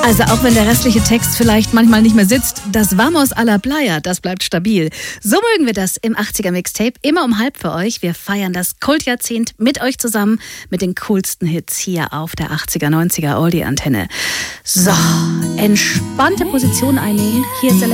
Also auch wenn der restliche Text vielleicht manchmal nicht mehr sitzt, das Vamos a la Playa, das bleibt stabil. So mögen wir das im 80er Mixtape, immer um halb für euch. Wir feiern das Kultjahrzehnt mit euch zusammen, mit den coolsten Hits hier auf der 80er, 90er Oldie-Antenne. So, entspannte Position einnehmen. Hier ist der